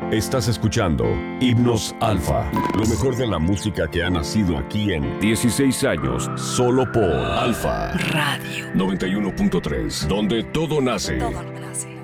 Estás escuchando Himnos Alfa, lo mejor de la música que ha nacido aquí en 16 años, solo por Alfa Radio 91.3, donde todo nace. Todo nace.